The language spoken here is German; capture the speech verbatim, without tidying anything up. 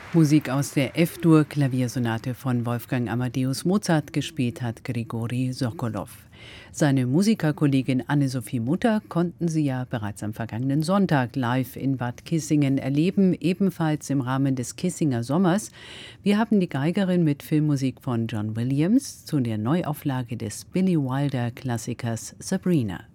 Musik aus der F-Dur-Klaviersonate von Wolfgang Amadeus Mozart, gespielt hat Grigori Sokolow. Seine Musikerkollegin Anne-Sophie Mutter konnten Sie ja bereits am vergangenen Sonntag live in Bad Kissingen erleben, ebenfalls im Rahmen des Kissinger Sommers. Wir haben die Geigerin mit Filmmusik von John Williams zu der Neuauflage des Billy Wilder-Klassikers Sabrina.